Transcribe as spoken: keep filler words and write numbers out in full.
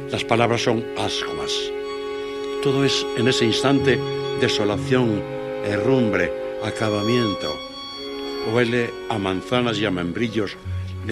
Las palabras son ascuas. Todo es en ese instante desolación, herrumbre, acabamiento. Huele a manzanas y a membrillos